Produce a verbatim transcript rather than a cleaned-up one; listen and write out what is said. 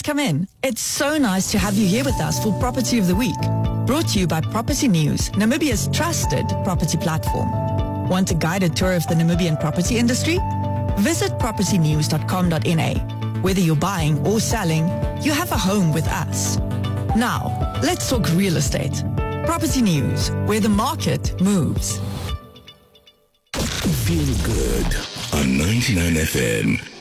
come in. It's so nice to have you here with us for Property of the Week. Brought to you by Property News, Namibia's trusted property platform. Want a guided tour of the Namibian property industry? Visit property news dot com dot n a. Whether you're buying or selling, you have a home with us. Now, let's talk real estate. Property News, where the market moves. Feel good on ninety-nine F M.